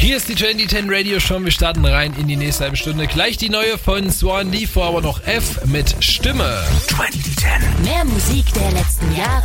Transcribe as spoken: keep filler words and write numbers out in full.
Hier ist die zwanzig zehn Radio Show. Wir starten rein in die nächste halbe Stunde. Gleich die neue von Swan Lee, vor aber noch F mit Stimme. zwanzig zehn. Mehr Musik der letzten Jahre.